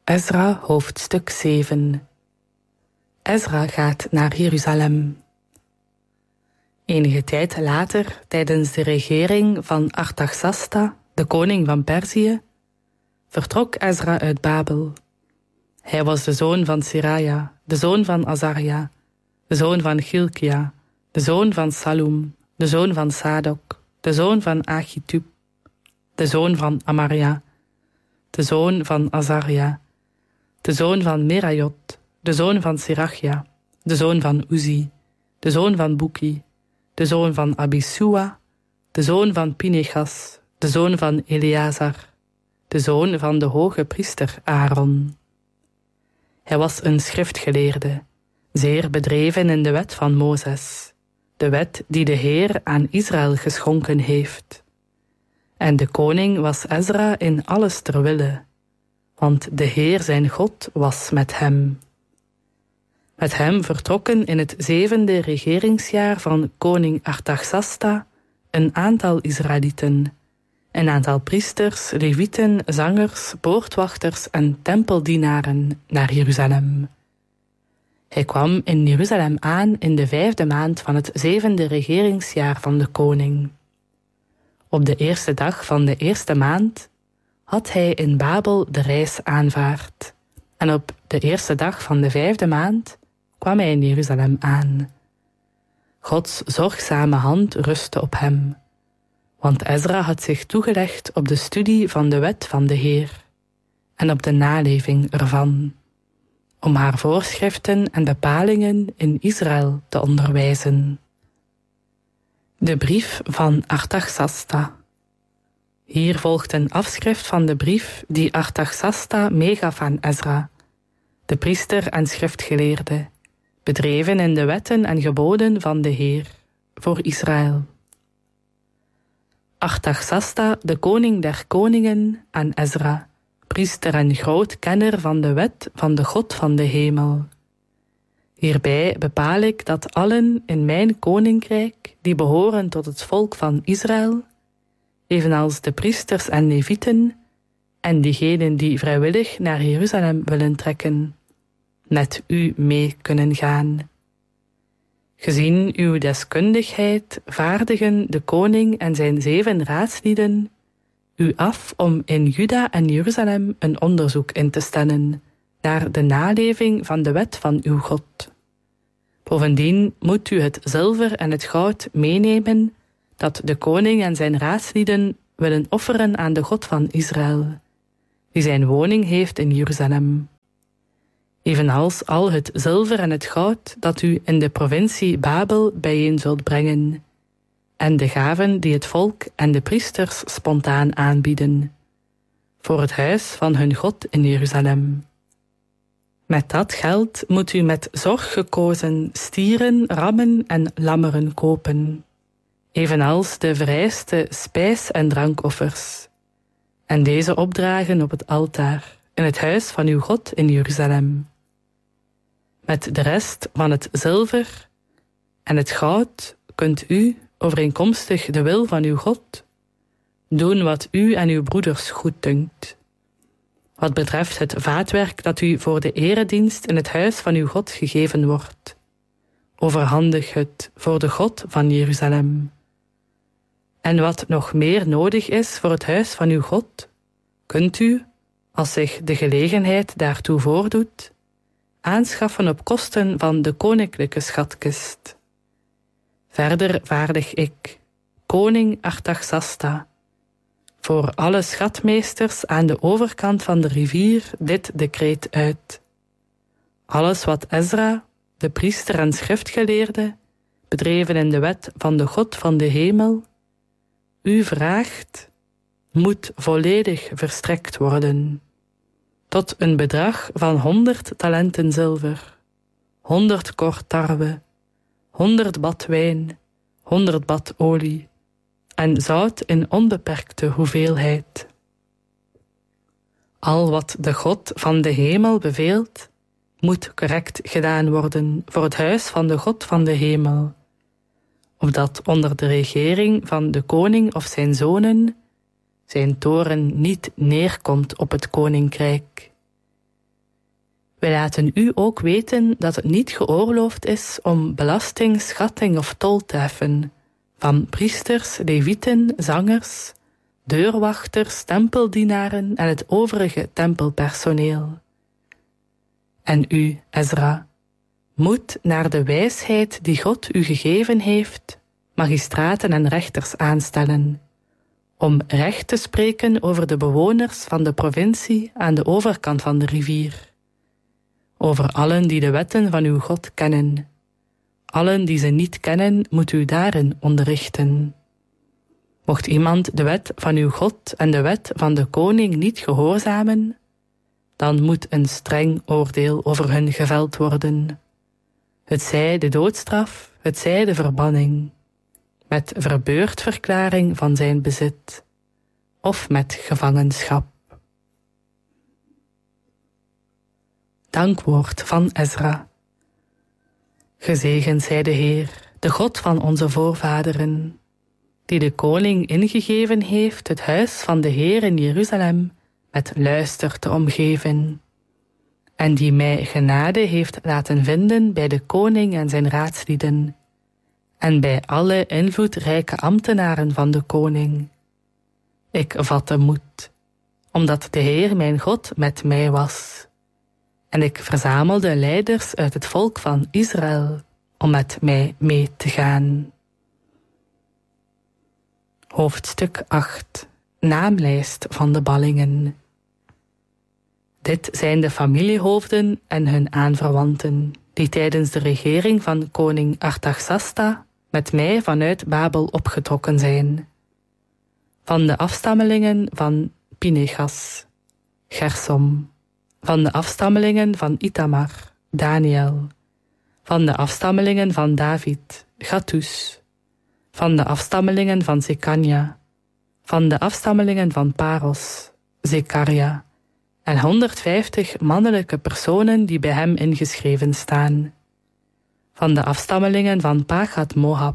Ezra hoofdstuk 7. Ezra gaat naar Jeruzalem. Enige tijd later, tijdens de regering van Artaxasta, de koning van Perzië, vertrok Ezra uit Babel. Hij was de zoon van Seraja, de zoon van Azaria, de zoon van Gilkia, de zoon van Salum, de zoon van Sadok, de zoon van Achitub, de zoon van Amaria, de zoon van Azaria, de zoon van Merajot, de zoon van Serachia, de zoon van Uzi, de zoon van Buki, de zoon van Abisua, de zoon van Pinechas, de zoon van Eleazar, de zoon van de hoge priester Aaron. Hij was een schriftgeleerde, zeer bedreven in de wet van Mozes, de wet die de Heer aan Israël geschonken heeft. En de koning was Ezra in alles ter wille, want de Heer zijn God was met hem. Met hem vertrokken in het 7e regeringsjaar van koning Artaxasta een aantal Israëlieten, een aantal priesters, levieten, zangers, poortwachters en tempeldienaren naar Jeruzalem. Hij kwam in Jeruzalem aan in de 5e maand van het 7e regeringsjaar van de koning. Op de eerste dag van de eerste maand had hij in Babel de reis aanvaard, en op de eerste dag van de 5e maand kwam hij in Jeruzalem aan. Gods zorgzame hand rustte op hem, want Ezra had zich toegelegd op de studie van de wet van de Heer en op de naleving ervan, om haar voorschriften en bepalingen in Israël te onderwijzen. De brief van Artaxasta. Hier volgt een afschrift van de brief die Artaxasta meegaf aan Ezra, de priester en schriftgeleerde, bedreven in de wetten en geboden van de Heer, voor Israël. Artaxasta, de koning der koningen, aan Ezra, priester en groot kenner van de wet van de God van de hemel. Hierbij bepaal ik dat allen in mijn koninkrijk, die behoren tot het volk van Israël, evenals de priesters en levieten, en diegenen die vrijwillig naar Jeruzalem willen trekken, met u mee kunnen gaan. Gezien uw deskundigheid vaardigen de koning en zijn 7 raadslieden u af om in Juda en Jeruzalem een onderzoek in te stellen naar de naleving van de wet van uw God. Bovendien moet u het zilver en het goud meenemen dat de koning en zijn raadslieden willen offeren aan de God van Israël, die zijn woning heeft in Jeruzalem. Evenals al het zilver en het goud dat u in de provincie Babel bijeen zult brengen, en de gaven die het volk en de priesters spontaan aanbieden, voor het huis van hun God in Jeruzalem. Met dat geld moet u met zorg gekozen stieren, rammen en lammeren kopen, evenals de vereiste spijs- en drankoffers, en deze opdragen op het altaar in het huis van uw God in Jeruzalem. Met de rest van het zilver en het goud kunt u, overeenkomstig de wil van uw God, doen wat u en uw broeders goeddunkt. Wat betreft het vaatwerk dat u voor de eredienst in het huis van uw God gegeven wordt, overhandig het voor de God van Jeruzalem. En wat nog meer nodig is voor het huis van uw God, kunt u, als zich de gelegenheid daartoe voordoet, aanschaffen op kosten van de koninklijke schatkist. Verder vaardig ik, koning Artaxasta, voor alle schatmeesters aan de overkant van de rivier dit decreet uit. Alles wat Ezra, de priester en schriftgeleerde, bedreven in de wet van de God van de hemel, u vraagt, moet volledig verstrekt worden, tot een bedrag van 100 talenten zilver, 100 kor tarwe, 100 bad wijn, 100 bad olie en zout in onbeperkte hoeveelheid. Al wat de God van de hemel beveelt, moet correct gedaan worden voor het huis van de God van de hemel, opdat onder de regering van de koning of zijn zonen zijn toren niet neerkomt op het koninkrijk. Wij laten u ook weten dat het niet geoorloofd is om belasting, schatting of tol te heffen van priesters, levieten, zangers, deurwachters, tempeldienaren en het overige tempelpersoneel. En u, Ezra, moet naar de wijsheid die God u gegeven heeft, magistraten en rechters aanstellen, om recht te spreken over de bewoners van de provincie aan de overkant van de rivier, over allen die de wetten van uw God kennen. Allen die ze niet kennen, moet u daarin onderrichten. Mocht iemand de wet van uw God en de wet van de koning niet gehoorzamen, dan moet een streng oordeel over hun geveld worden. Het zij de doodstraf, het zij de verbanning, met verbeurdverklaring van zijn bezit, of met gevangenschap. Dankwoord van Ezra. Gezegend zij de Heer, de God van onze voorvaderen, die de koning ingegeven heeft het huis van de Heer in Jeruzalem met luister te omgeven, en die mij genade heeft laten vinden bij de koning en zijn raadslieden, en bij alle invloedrijke ambtenaren van de koning. Ik vatte moed, omdat de Heer mijn God met mij was. En ik verzamelde leiders uit het volk van Israël om met mij mee te gaan. Hoofdstuk 8. Naamlijst van de ballingen. Dit zijn de familiehoofden en hun aanverwanten, die tijdens de regering van koning Artaxasta met mij vanuit Babel opgetrokken zijn. Van de afstammelingen van Pinechas, Gersom. Van de afstammelingen van Itamar, Daniel. Van de afstammelingen van David, Gattus. Van de afstammelingen van Sekania. Van de afstammelingen van Paros, Zekaria. En 150 mannelijke personen die bij hem ingeschreven staan. Van de afstammelingen van Pachat Moab,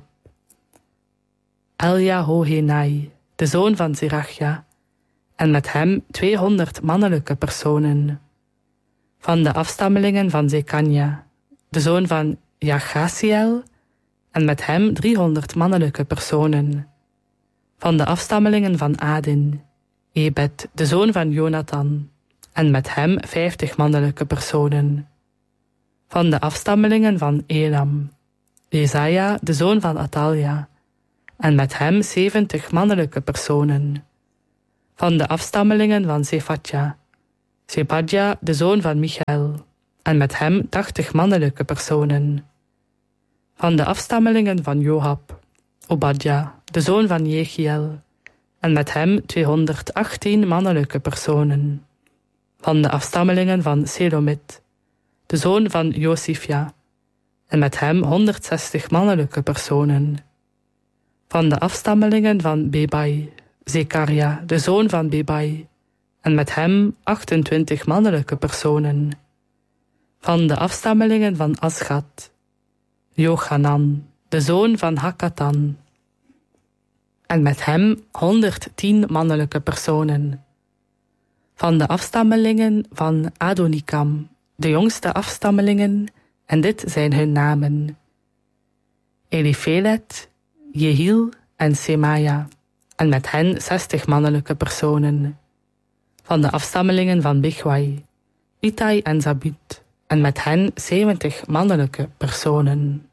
Eljahoenai, de zoon van Zerachia, en met hem 200 mannelijke personen. Van de afstammelingen van Sekania, de zoon van Jachasiel, en met hem 300 mannelijke personen. Van de afstammelingen van Adin, Ebed, de zoon van Jonathan, en met hem 50 mannelijke personen. Van de afstammelingen van Elam, Jesaja, de zoon van Atalja, en met hem 70 mannelijke personen. Van de afstammelingen van Sephatja, Sebadja, de zoon van Michael, en met hem 80 mannelijke personen. Van de afstammelingen van Joab, Obadja, de zoon van Jechiel, en met hem 218 mannelijke personen. Van de afstammelingen van Selomit, de zoon van Josifja, en met hem 160 mannelijke personen. Van de afstammelingen van Bebai, Zekaria, de zoon van Bebai, en met hem 28 mannelijke personen. Van de afstammelingen van Aschat, Jochanan, de zoon van Hakatan, en met hem 110 mannelijke personen. Van de afstammelingen van Adonikam, de jongste afstammelingen, en dit zijn hun namen: Eliphelet, Jehiel en Semaja, en met hen 60 mannelijke personen. Van de afstammelingen van Bichwai, Ittai en Zabut, en met hen 70 mannelijke personen.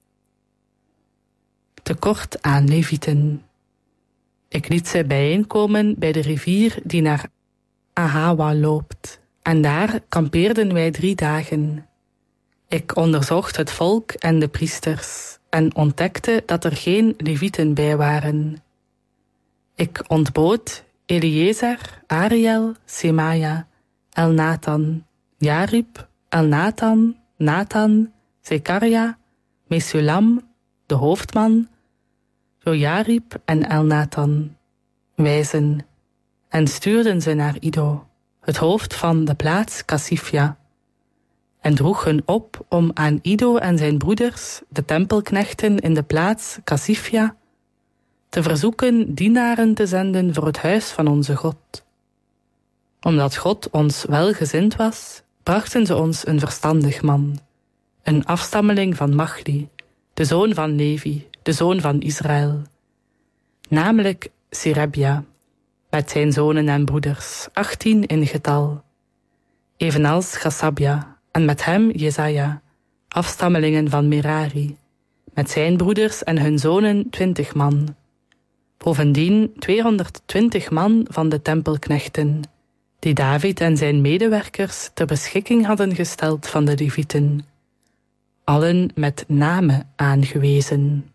Tekort aan levieten. Ik liet ze bijeenkomen bij de rivier die naar Ahawa loopt, en daar kampeerden wij 3 dagen. Ik onderzocht het volk en de priesters, en ontdekte dat er geen levieten bij waren. Ik ontbood Eliezer, Ariel, Semaja, Elnathan, Jarib, Elnathan, Nathan, Zekaria, Mesulam, de hoofdman, Jojarib en Elnathan, wijzen, en stuurden ze naar Iddo, het hoofd van de plaats Kasifja, en droeg hun op om aan Iddo en zijn broeders, de tempelknechten in de plaats Kasifja, te verzoeken dienaren te zenden voor het huis van onze God. Omdat God ons welgezind was, brachten ze ons een verstandig man, een afstammeling van Machli, de zoon van Levi, de zoon van Israël, namelijk Serebia, met zijn zonen en broeders, 18 in getal, evenals Chasabia, en met hem Jesaja, afstammelingen van Merari, met zijn broeders en hun zonen 20 man. Bovendien 220 man van de tempelknechten, die David en zijn medewerkers ter beschikking hadden gesteld van de Levieten, allen met namen aangewezen.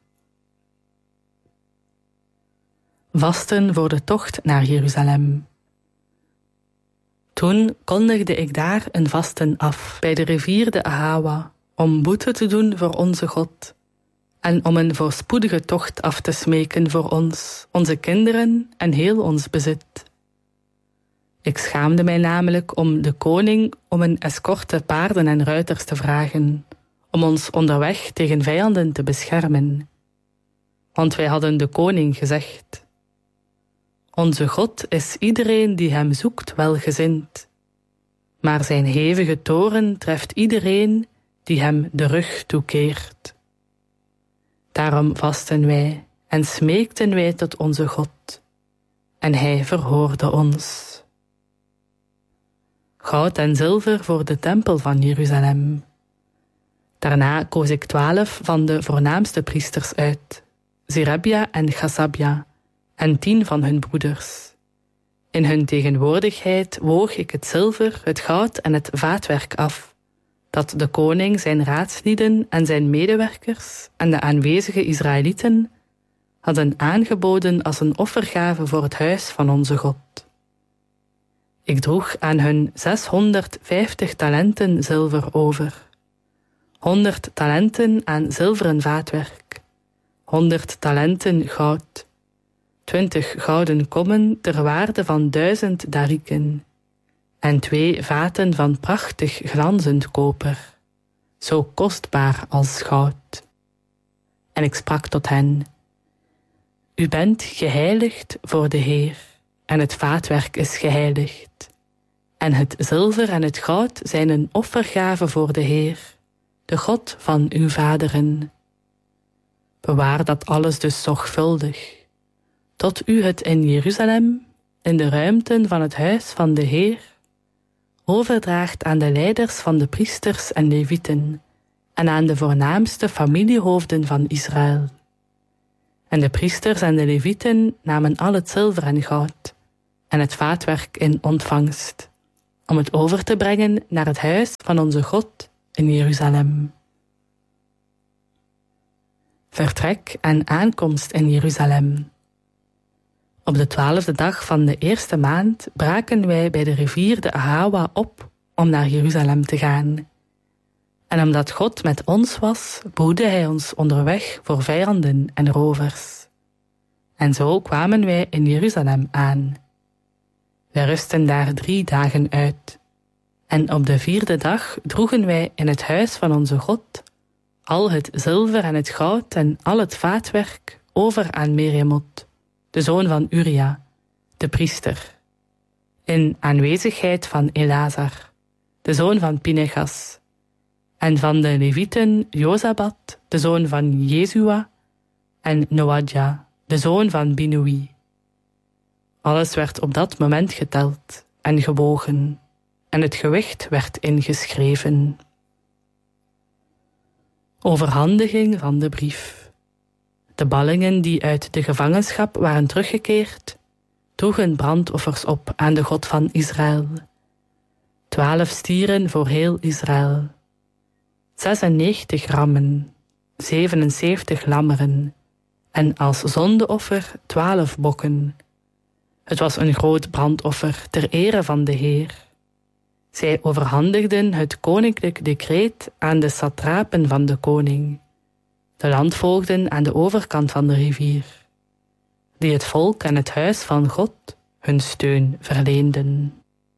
Vasten voor de tocht naar Jeruzalem. Toen kondigde ik daar een vasten af bij de rivier de Ahawa, om boete te doen voor onze God en om een voorspoedige tocht af te smeken voor ons, onze kinderen en heel ons bezit. Ik schaamde mij namelijk om de koning om een escorte paarden en ruiters te vragen, om ons onderweg tegen vijanden te beschermen. Want wij hadden de koning gezegd: onze God is iedereen die hem zoekt welgezind, maar zijn hevige toorn treft iedereen die hem de rug toekeert. Daarom vasten wij en smeekten wij tot onze God, en hij verhoorde ons. Goud en zilver voor de tempel van Jeruzalem. Daarna koos ik 12 van de voornaamste priesters uit, Serebia en Chasabia, en 10 van hun broeders. In hun tegenwoordigheid woog ik het zilver, het goud en het vaatwerk af, dat de koning zijn raadslieden en zijn medewerkers en de aanwezige Israëlieten hadden aangeboden als een offergave voor het huis van onze God. Ik droeg aan hun 650 talenten zilver over, 100 talenten aan zilveren vaatwerk, 100 talenten goud, 20 gouden kommen ter waarde van 1000 dariken en 2 vaten van prachtig glanzend koper, zo kostbaar als goud. En ik sprak tot hen: u bent geheiligd voor de Heer, en het vaatwerk is geheiligd. En het zilver en het goud zijn een offergave voor de Heer, de God van uw vaderen. Bewaar dat alles dus zorgvuldig, tot u het in Jeruzalem, in de ruimten van het huis van de Heer, overdraagt aan de leiders van de priesters en levieten en aan de voornaamste familiehoofden van Israël. En de priesters en de levieten namen al het zilver en goud en het vaatwerk in ontvangst, om het over te brengen naar het huis van onze God in Jeruzalem. Vertrek en aankomst in Jeruzalem. Op de 12e dag van de eerste maand braken wij bij de rivier de Ahawa op om naar Jeruzalem te gaan. En omdat God met ons was, behoedde hij ons onderweg voor vijanden en rovers. En zo kwamen wij in Jeruzalem aan. Wij rustten daar 3 dagen uit. En op de 4e dag droegen wij in het huis van onze God al het zilver en het goud en al het vaatwerk over aan Meremot, de zoon van Uria, de priester, in aanwezigheid van Elazar, de zoon van Pinechas, en van de Levieten Jozabat, de zoon van Jezua, en Noadja, de zoon van Binui. Alles werd op dat moment geteld en gewogen, en het gewicht werd ingeschreven. Overhandiging van de brief. De ballingen die uit de gevangenschap waren teruggekeerd, droegen brandoffers op aan de God van Israël. 12 stieren voor heel Israël, 96 rammen, 77 lammeren en als zondeoffer 12 bokken. Het was een groot brandoffer ter ere van de Heer. Zij overhandigden het koninklijk decreet aan de satrapen van de koning, de landvoogden aan de overkant van de rivier, die het volk en het huis van God hun steun verleenden.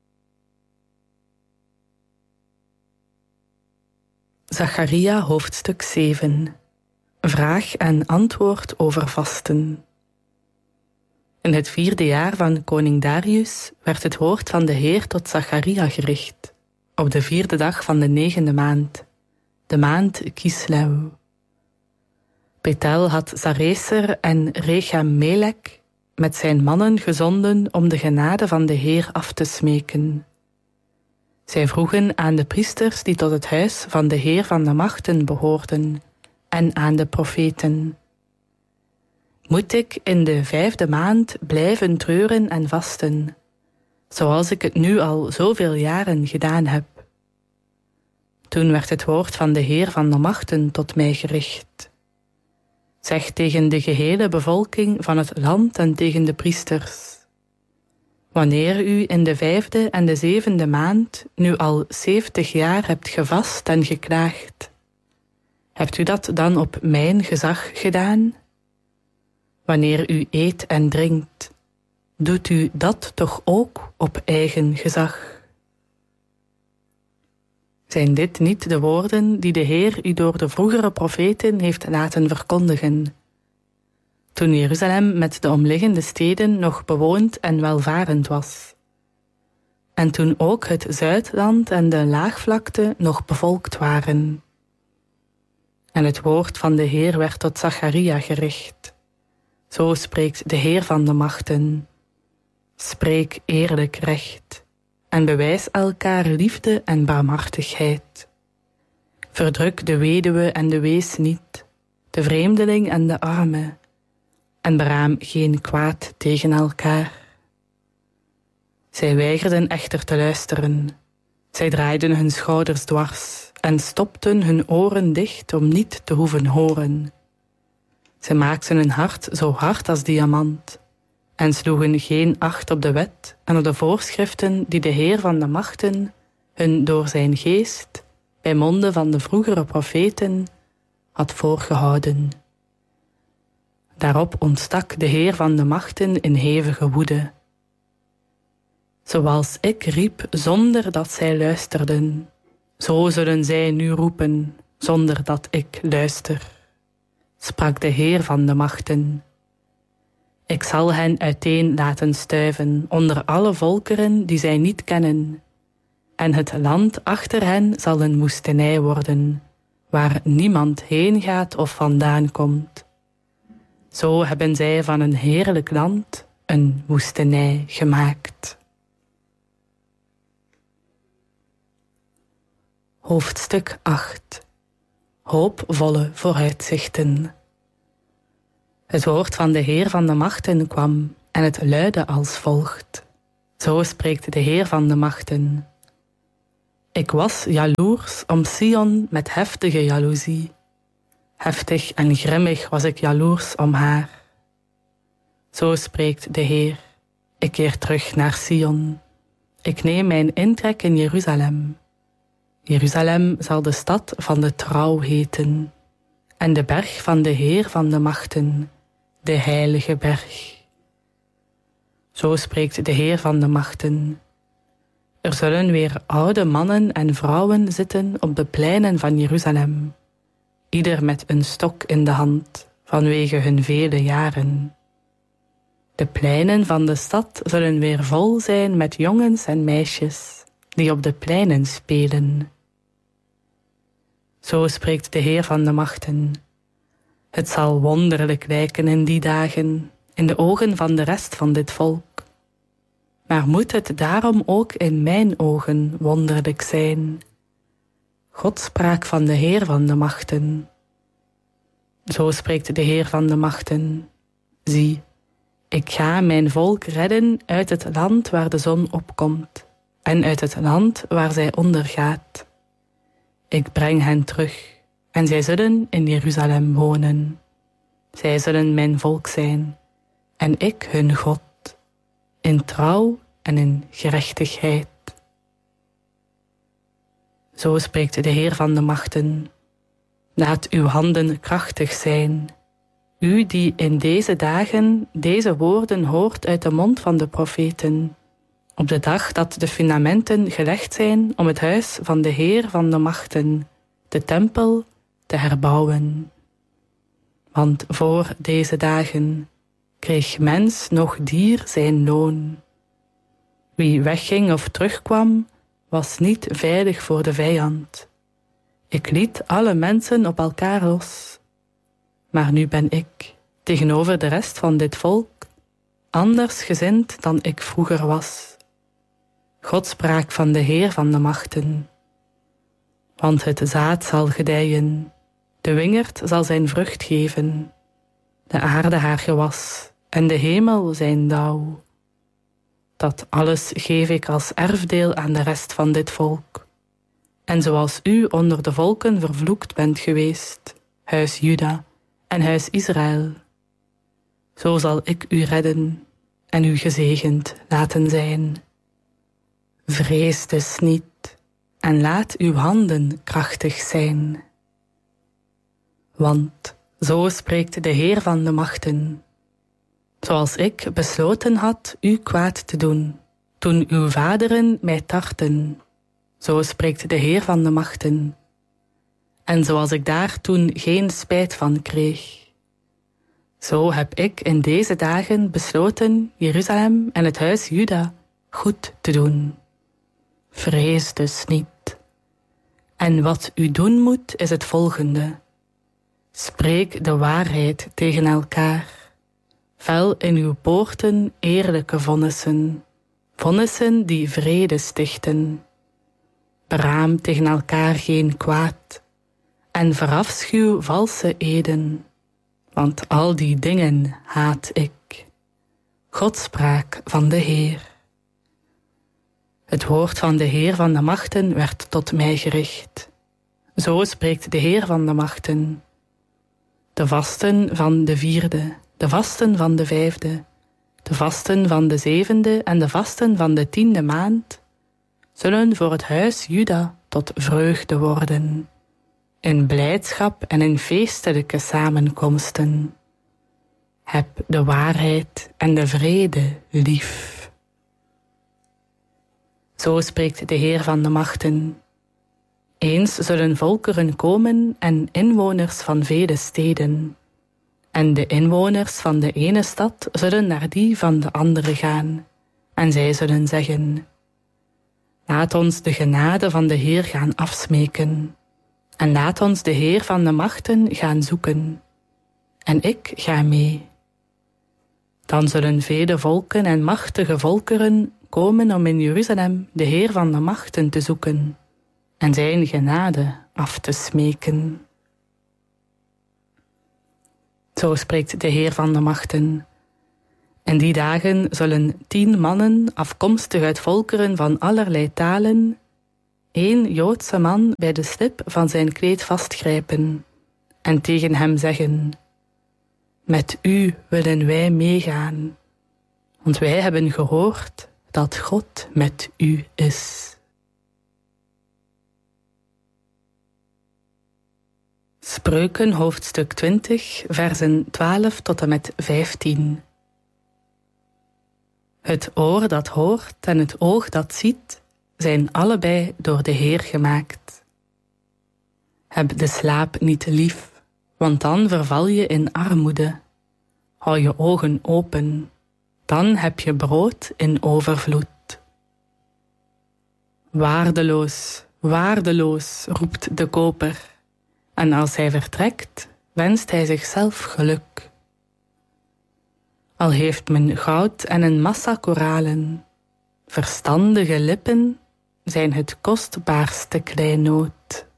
Zacharia hoofdstuk 7. Vraag en antwoord over vasten. In het 4e jaar van koning Darius werd het woord van de Heer tot Zacharia gericht, op de 4e dag van de 9e maand, de maand Kislev. Bethel had Sarecer en Regem-Melek met zijn mannen gezonden om de genade van de Heer af te smeken. Zij vroegen aan de priesters die tot het huis van de Heer van de machten behoorden en aan de profeten: moet ik in de 5e maand blijven treuren en vasten, zoals ik het nu al zoveel jaren gedaan heb? Toen werd het woord van de Heer van de machten tot mij gericht. Zeg tegen de gehele bevolking van het land en tegen de priesters: wanneer u in de 5e en de 7e maand nu al 70 jaar hebt gevast en geklaagd, hebt u dat dan op mijn gezag gedaan? Wanneer u eet en drinkt, doet u dat toch ook op eigen gezag? Zijn dit niet de woorden die de Heer u door de vroegere profeten heeft laten verkondigen, toen Jeruzalem met de omliggende steden nog bewoond en welvarend was, en toen ook het Zuidland en de laagvlakte nog bevolkt waren? En het woord van de Heer werd tot Zacharia gericht. Zo spreekt de Heer van de machten: spreek eerlijk recht en bewijs elkaar liefde en barmhartigheid. Verdruk de weduwe en de wees niet, de vreemdeling en de arme, en beraam geen kwaad tegen elkaar. Zij weigerden echter te luisteren. Zij draaiden hun schouders dwars en stopten hun oren dicht om niet te hoeven horen. Zij maakten hun hart zo hard als diamant en sloegen geen acht op de wet en op de voorschriften die de Heer van de machten hun door zijn geest bij monden van de vroegere profeten had voorgehouden. Daarop ontstak de Heer van de machten in hevige woede. Zoals ik riep zonder dat zij luisterden, zo zullen zij nu roepen zonder dat ik luister, sprak de Heer van de machten. Ik zal hen uiteen laten stuiven onder alle volkeren die zij niet kennen, en het land achter hen zal een woestenij worden, waar niemand heen gaat of vandaan komt. Zo hebben zij van een heerlijk land een woestenij gemaakt. Hoofdstuk 8. Hoopvolle vooruitzichten. Het woord van de Heer van de machten kwam en het luidde als volgt. Zo spreekt de Heer van de machten. Ik was jaloers om Sion met heftige jaloezie. Heftig en grimmig was ik jaloers om haar. Zo spreekt de Heer. Ik keer terug naar Sion. Ik neem mijn intrek in Jeruzalem. Jeruzalem zal de stad van de trouw heten, en de berg van de Heer van de machten, de heilige berg. Zo spreekt de Heer van de machten. Er zullen weer oude mannen en vrouwen zitten op de pleinen van Jeruzalem, ieder met een stok in de hand, vanwege hun vele jaren. De pleinen van de stad zullen weer vol zijn met jongens en meisjes, die op de pleinen spelen. Zo spreekt de Heer van de machten. Het zal wonderlijk lijken in die dagen, in de ogen van de rest van dit volk. Maar moet het daarom ook in mijn ogen wonderlijk zijn? God sprak van de Heer van de machten. Zo spreekt de Heer van de machten. Zie, ik ga mijn volk redden uit het land waar de zon opkomt en uit het land waar zij ondergaat. Ik breng hen terug en zij zullen in Jeruzalem wonen. Zij zullen mijn volk zijn en ik hun God, in trouw en in gerechtigheid. Zo spreekt de Heer van de machten. Laat uw handen krachtig zijn, u die in deze dagen deze woorden hoort uit de mond van de profeten, op de dag dat de fundamenten gelegd zijn om het huis van de Heer van de machten, de tempel, te herbouwen. Want voor deze dagen kreeg mens nog dier zijn loon. Wie wegging of terugkwam, was niet veilig voor de vijand. Ik liet alle mensen op elkaar los. Maar nu ben ik, tegenover de rest van dit volk, anders gezind dan ik vroeger was. God sprak van de Heer van de machten. Want het zaad zal gedijen, de wingerd zal zijn vrucht geven, de aarde haar gewas en de hemel zijn dauw. Dat alles geef ik als erfdeel aan de rest van dit volk. En zoals u onder de volken vervloekt bent geweest, huis Juda en huis Israël, zo zal ik u redden en u gezegend laten zijn. Vrees dus niet en laat uw handen krachtig zijn. Want zo spreekt de Heer van de machten, zoals ik besloten had u kwaad te doen, toen uw vaderen mij tartten, zo spreekt de Heer van de machten. En zoals ik daar toen geen spijt van kreeg, zo heb ik in deze dagen besloten Jeruzalem en het huis Juda goed te doen. Vrees dus niet. En wat u doen moet is het volgende. Spreek de waarheid tegen elkaar. Vel in uw poorten eerlijke vonnissen, vonnissen die vrede stichten. Beraam tegen elkaar geen kwaad en verafschuw valse eden, want al die dingen haat ik. Godspraak van de Heer. Het woord van de Heer van de machten werd tot mij gericht. Zo spreekt de Heer van de machten. De vasten van de 4e, de vasten van de 5e, de vasten van de 7e en de vasten van de 10e maand zullen voor het huis Juda tot vreugde worden, in blijdschap en in feestelijke samenkomsten. Heb de waarheid en de vrede lief. Zo spreekt de Heer van de machten. Eens zullen volkeren komen en inwoners van vele steden. En de inwoners van de ene stad zullen naar die van de andere gaan. En zij zullen zeggen: laat ons de genade van de Heer gaan afsmeken. En laat ons de Heer van de machten gaan zoeken. En ik ga mee. Dan zullen vele volken en machtige volkeren komen om in Jeruzalem de Heer van de machten te zoeken en zijn genade af te smeken. Zo spreekt de Heer van de machten. In die dagen zullen 10 mannen, afkomstig uit volkeren van allerlei talen, 1 Joodse man bij de slip van zijn kleed vastgrijpen en tegen hem zeggen: met u willen wij meegaan, want wij hebben gehoord dat God met u is. Spreuken hoofdstuk 20, versen 12 tot en met 15. Het oor dat hoort en het oog dat ziet, zijn allebei door de Heer gemaakt. Heb de slaap niet lief, want dan verval je in armoede. Hou je ogen open, dan heb je brood in overvloed. Waardeloos, waardeloos, roept de koper, en als hij vertrekt, wenst hij zichzelf geluk. Al heeft men goud en een massa koralen, verstandige lippen zijn het kostbaarste kleinood.